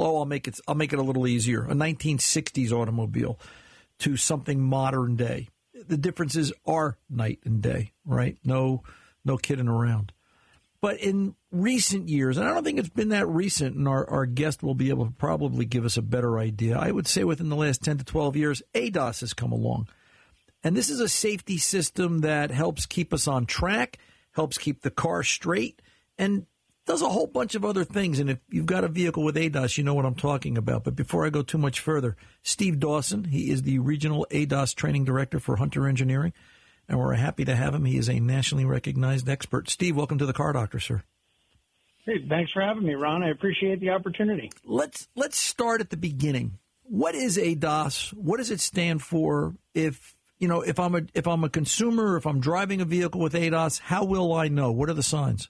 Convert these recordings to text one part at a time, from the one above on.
I'll make it a little easier. A 1960s automobile to something modern day. The differences are night and day, right? No kidding around. But in recent years, and I don't think it's been that recent, and our guest will be able to probably give us a better idea. I would say within the last 10 to 12 years, ADAS has come along. And this is a safety system that helps keep us on track, helps keep the car straight, and does a whole bunch of other things. And if you've got a vehicle with ADAS, you know what I'm talking about. But before I go too much further, Steve Dawson, he is the Regional ADAS Training Director for Hunter Engineering, and we're happy to have him. He is a nationally recognized expert. Steve, welcome to the Car Doctor, sir. Hey, thanks for having me, Ron. I appreciate the opportunity. Let's start at the beginning. What is ADAS? What does it stand for? If I'm a consumer, if I'm driving a vehicle with ADAS, how will I know? What are the signs?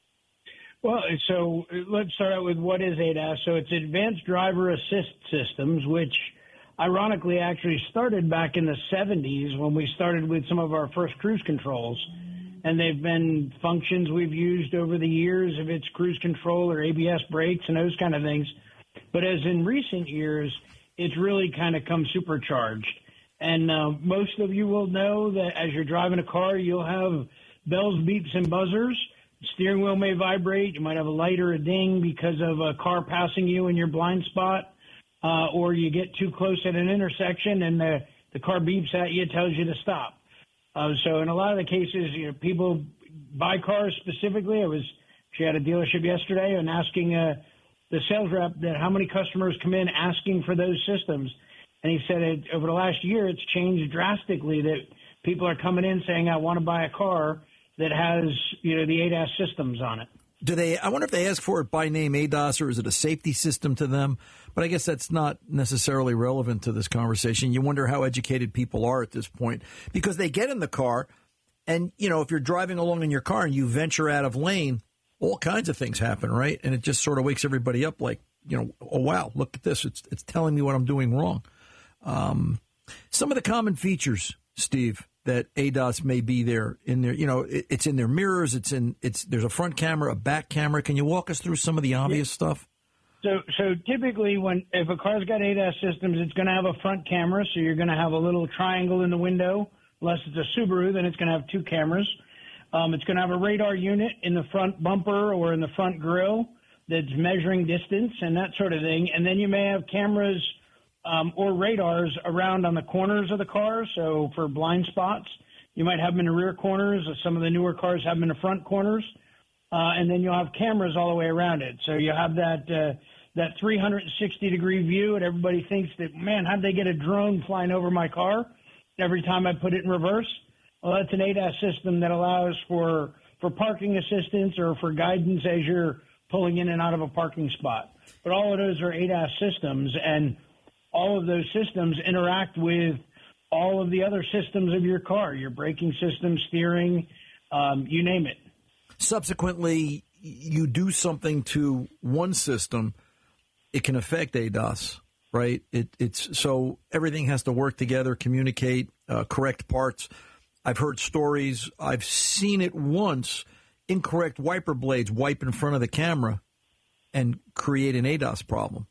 Well, so let's start out with what is ADAS. So it's Advanced Driver Assist Systems, which ironically actually started back in the 70s when we started with some of our first cruise controls. And they've been functions we've used over the years, if it's cruise control or ABS brakes and those kind of things. But as in recent years, it's really kind of come supercharged. And most of you will know that as you're driving a car, you'll have bells, beeps, and buzzers. Steering wheel may vibrate. You might have a light or a ding because of a car passing you in your blind spot, or you get too close at an intersection and the car beeps at you, tells you to stop. So in a lot of the cases, people buy cars specifically. I was actually at a dealership yesterday and asking the sales rep that how many customers come in asking for those systems, and he said over the last year it's changed drastically. That people are coming in saying, "I want to buy a car that has, the ADAS systems on it." I wonder if they ask for it by name, ADAS, or is it a safety system to them? But I guess that's not necessarily relevant to this conversation. You wonder how educated people are at this point, because they get in the car and, if you're driving along in your car and you venture out of lane, all kinds of things happen, right? And it just sort of wakes everybody up like, oh, wow, look at this. It's telling me what I'm doing wrong. Some of the common features, Steve, that ADAS may be there in there, it's in their mirrors. There's a front camera, a back camera. Can you walk us through some of the obvious stuff? So typically if a car's got ADAS systems, it's going to have a front camera. So you're going to have a little triangle in the window. Unless it's a Subaru, then it's going to have two cameras. It's going to have a radar unit in the front bumper or in the front grille that's measuring distance and that sort of thing. And then you may have cameras or radars around on the corners of the car. So for blind spots, you might have them in the rear corners. Some of the newer cars have them in the front corners. And then you'll have cameras all the way around it. So you have that 360-degree view, and everybody thinks that, man, how'd they get a drone flying over my car every time I put it in reverse? Well, that's an ADAS system that allows for parking assistance or for guidance as you're pulling in and out of a parking spot. But all of those are ADAS systems, and all of those systems interact with all of the other systems of your car, your braking system, steering, you name it. Subsequently, you do something to one system, it can affect ADAS, right? It's so everything has to work together, communicate, correct parts. I've heard stories. I've seen it once. Incorrect wiper blades wipe in front of the camera and create an ADAS problem.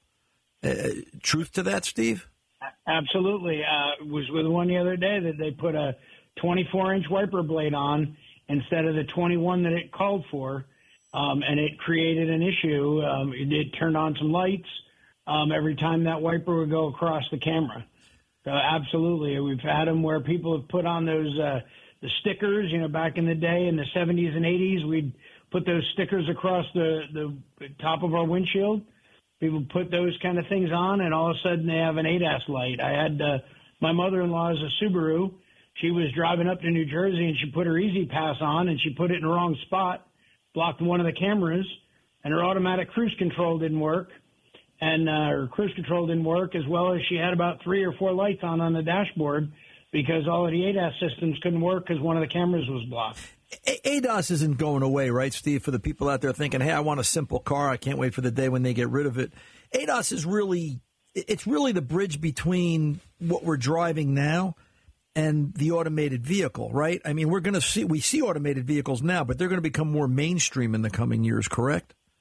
Truth to that, Steve? Absolutely. Was with one the other day that they put a 24-inch wiper blade on instead of the 21 that it called for, and it created an issue. It turned on some lights every time that wiper would go across the camera. So absolutely, we've had them where people have put on those the stickers. Back in the day in the 70s and 80s, we'd put those stickers across the top of our windshield. People put those kind of things on, and all of a sudden they have an ADAS light. I had my mother-in-law is a Subaru. She was driving up to New Jersey, and she put her Easy Pass on, and she put it in the wrong spot, blocked one of the cameras, and her automatic cruise control didn't work. And her cruise control didn't work, as well as she had about 3 or 4 lights on the dashboard because all of the ADAS systems couldn't work because one of the cameras was blocked. ADAS isn't going away, right, Steve? For the people out there thinking, hey, I want a simple car, I can't wait for the day when they get rid of it. ADAS is really the bridge between what we're driving now and the automated vehicle, right? I mean, we see automated vehicles now, but they're going to become more mainstream in the coming years, correct?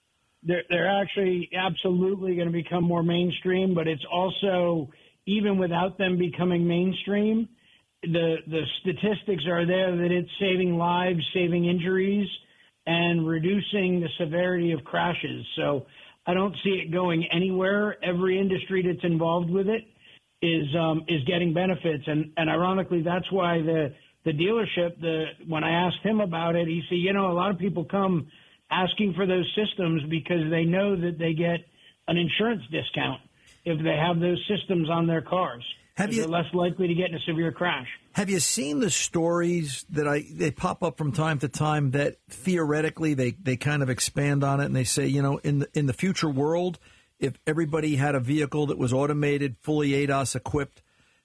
They're actually absolutely going to become more mainstream, but it's also, even without them becoming mainstream, the statistics are there that it's saving lives, saving injuries, and reducing the severity of crashes. So I don't see it going anywhere. Every industry that's involved with it is getting benefits, and ironically, that's why the dealership, when I asked him about it, he said, a lot of people come asking for those systems because they know that they get an insurance discount if they have those systems on their cars. They're less likely to get in a severe crash. Have you seen the stories that they pop up from time to time that theoretically they kind of expand on it and they say, in the future world, if everybody had a vehicle that was automated, fully ADAS equipped,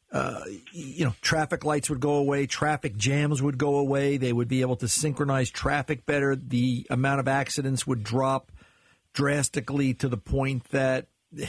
traffic lights would go away, traffic jams would go away, they would be able to synchronize traffic better, the amount of accidents would drop drastically to the point that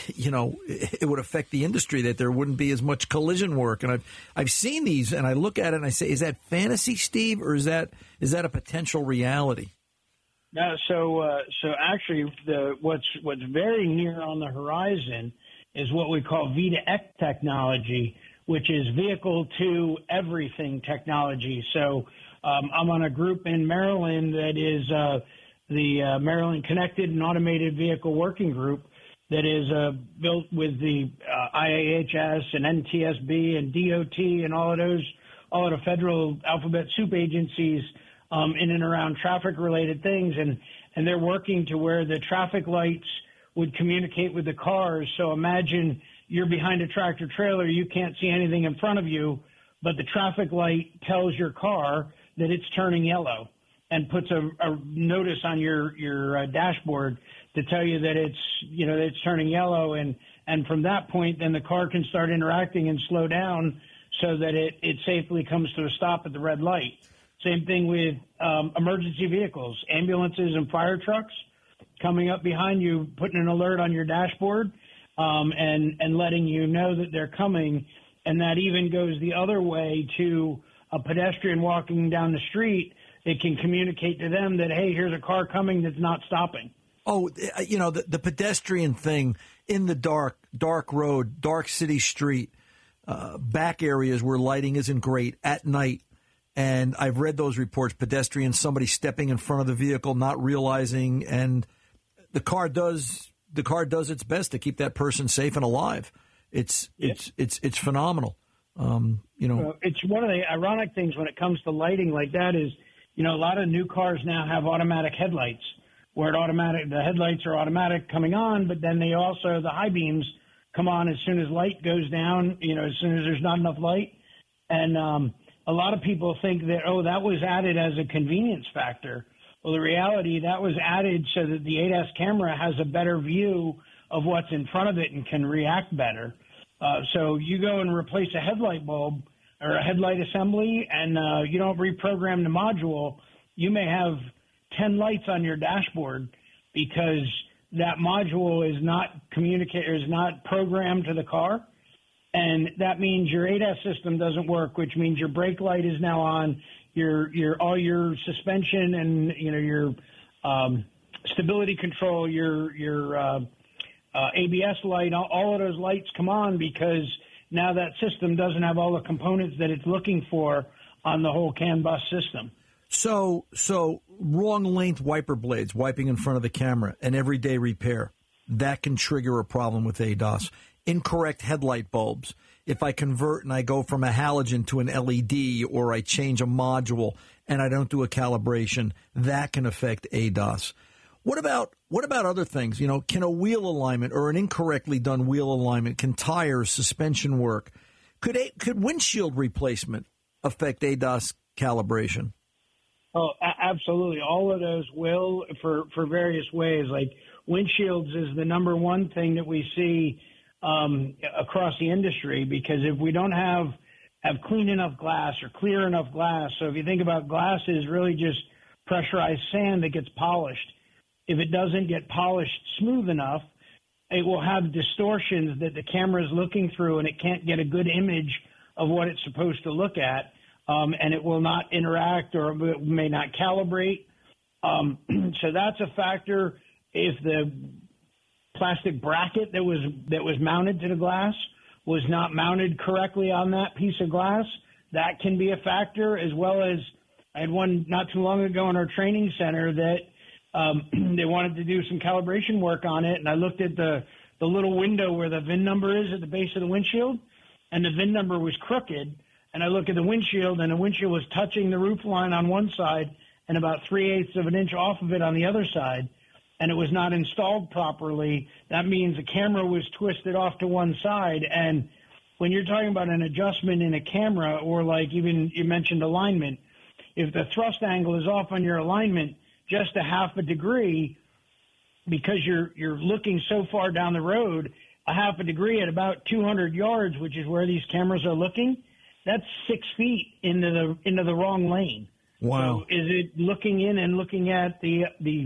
it would affect the industry, that there wouldn't be as much collision work. And I've seen these, and I look at it and I say, is that fantasy, Steve, or is that a potential reality? No, so actually, what's very near on the horizon is what we call V2X technology, which is vehicle to everything technology. So I'm on a group in Maryland that is the Maryland Connected and Automated Vehicle Working Group, that is built with the IAHS and NTSB and DOT and all of the federal alphabet soup agencies in and around traffic-related things. And they're working to where the traffic lights would communicate with the cars. So imagine you're behind a tractor trailer, you can't see anything in front of you, but the traffic light tells your car that it's turning yellow and puts a notice on your dashboard to tell you that it's turning yellow, and from that point, then the car can start interacting and slow down so that it safely comes to a stop at the red light. Same thing with emergency vehicles, ambulances and fire trucks coming up behind you, putting an alert on your dashboard and letting you know that they're coming, and that even goes the other way to a pedestrian walking down the street. It can communicate to them that, hey, here's a car coming that's not stopping. Oh, the pedestrian thing in the dark road, dark city street, back areas where lighting isn't great at night. And I've read those reports, pedestrians, somebody stepping in front of the vehicle, not realizing, and the car does its best to keep that person safe and alive. It's phenomenal. It's one of the ironic things when it comes to lighting like that is, a lot of new cars now have automatic headlights, where the headlights are automatic coming on, but then the high beams come on as soon as light goes down, as soon as there's not enough light. And a lot of people think that, that was added as a convenience factor. Well, the reality, that was added so that the ADAS camera has a better view of what's in front of it and can react better. So you go and replace a headlight bulb or a headlight assembly, and you don't reprogram the module, you may have 10 lights on your dashboard because that module is not programmed to the car. And that means your ADAS system doesn't work, which means your brake light is now on, all your suspension and your stability control, your ABS light, all of those lights come on because now that system doesn't have all the components that it's looking for on the whole CAN bus system. So wrong length wiper blades wiping in front of the camera, an everyday repair, that can trigger a problem with ADAS. Incorrect headlight bulbs. If I convert and I go from a halogen to an LED, or I change a module and I don't do a calibration, that can affect ADAS. What about other things? Can a wheel alignment or an incorrectly done wheel alignment, can tires, suspension work? Could windshield replacement affect ADAS calibration? Oh, absolutely. All of those will for various ways. Like windshields is the number one thing that we see across the industry, because if we don't have clean enough glass or clear enough glass, so if you think about glass is really just pressurized sand that gets polished. If it doesn't get polished smooth enough, it will have distortions that the camera is looking through, and it can't get a good image of what it's supposed to look at, and it will not interact, or it may not calibrate. So that's a factor. if the plastic bracket that was mounted to the glass was not mounted correctly on that piece of glass, that can be a factor, as well as I had one not too long ago in our training center that they wanted to do some calibration work on it, and I looked at the little window where the VIN number is at the base of the windshield, and the VIN number was crooked, and I look at the windshield, and the windshield was touching the roof line on one side and about 3/8 of an inch off of it on the other side, and it was not installed properly. That means the camera was twisted off to one side, and when you're talking about an adjustment in a camera, or like even you mentioned alignment, if the thrust angle is off on your alignment just a half a degree, because you're looking so far down the road, a half a degree at about 200 yards, which is where these cameras are looking, that's 6 feet into the wrong lane. Wow. So is it looking in and looking at the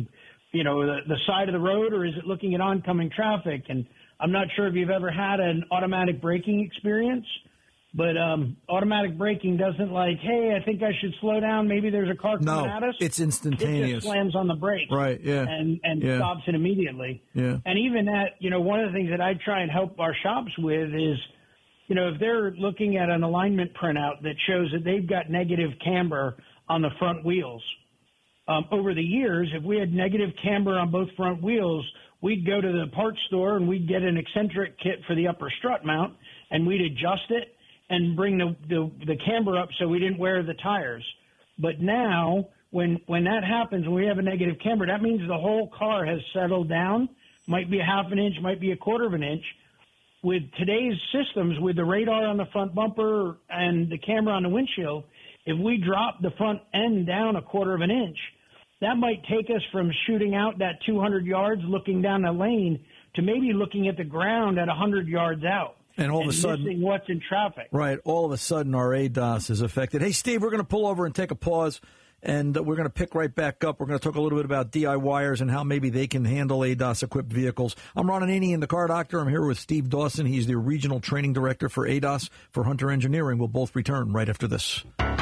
side of the road, or is it looking at oncoming traffic? And I'm not sure if you've ever had an automatic braking experience, but automatic braking doesn't like, hey, I think I should slow down. Maybe there's a car coming at us. It's instantaneous. It just slams on the brake. Right, yeah. And stops it immediately. Yeah. And even that, one of the things that I try and help our shops with is, if they're looking at an alignment printout that shows that they've got negative camber on the front wheels, over the years, if we had negative camber on both front wheels, we'd go to the parts store and we'd get an eccentric kit for the upper strut mount, and we'd adjust it and bring the camber up so we didn't wear the tires. But now, when that happens, when we have a negative camber, that means the whole car has settled down, might be a half an inch, might be a quarter of an inch. With today's systems, with the radar on the front bumper and the camera on the windshield, if we drop the front end down a quarter of an inch, that might take us from shooting out that 200 yards looking down the lane to maybe looking at the ground at 100 yards out. And all of a sudden, missing what's in traffic. Right. All of a sudden, our ADAS is affected. Hey, Steve, we're going to pull over and take a pause, and we're going to pick right back up. We're going to talk a little bit about DIYers and how maybe they can handle ADAS-equipped vehicles. I'm Ron Ananian, the Car Doctor. I'm here with Steve Dawson. He's the Regional Training Director for ADAS for Hunter Engineering. We'll both return right after this.